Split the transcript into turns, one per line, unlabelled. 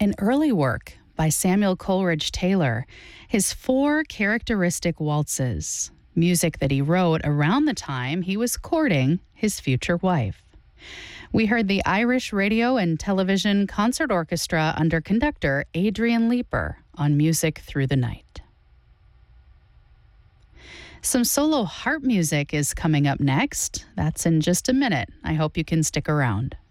An early work by Samuel Coleridge Taylor, his 4 characteristic waltzes, music that he wrote around the time he was courting his future wife. We heard the Irish Radio and Television Concert Orchestra under conductor Adrian Leeper on Music Through the Night. Some solo harp music is coming up next. That's in just a minute. I hope you can stick around.